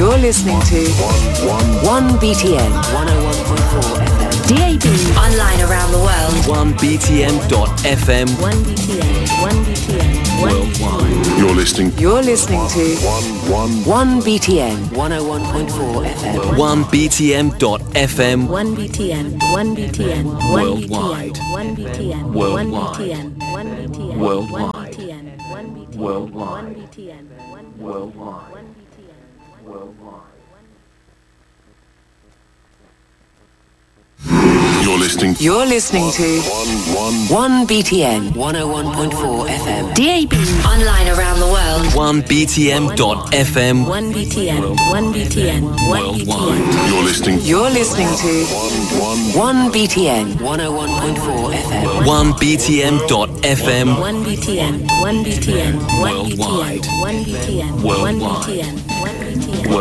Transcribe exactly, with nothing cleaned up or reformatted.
You're listening to one B T N one oh one point four F M. D A B. Online around the world. one B T M dot F M. one B T N. one B T N. Worldwide. You're listening. You're listening to one one B T N one oh one point four F M. one B T M dot F M. one B T N. one B T N. Worldwide. one B T N. Worldwide. one B T N. one B T N. Worldwide. one B T N. Worldwide. one B T N. Worldwide. Worldwide. You're listening. You're listening to One one B T N one oh one point four F M. D A B. Online around the world. one B T M dot F M. one B T N. one B T N. one B T N. Worldwide. You're listening. You're listening to One one B T N one oh one point four F M. one B T M dot F M. one B T N. one B T N. one B T N. Worldwide. one B T N. one B T N. one B T N.